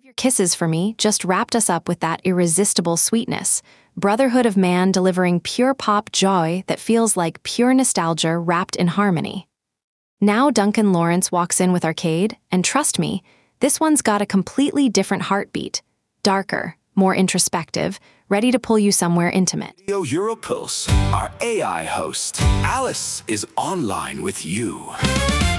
Your kisses for me just wrapped us up with that irresistible sweetness. Brotherhood of man delivering pure pop joy that feels like pure nostalgia wrapped in harmony. Now Duncan Lawrence walks in with Arcade, and trust me, this one's got a completely different heartbeat. Darker, more introspective, ready to pull you somewhere intimate. Europulse, our AI host, Alice, is online with you.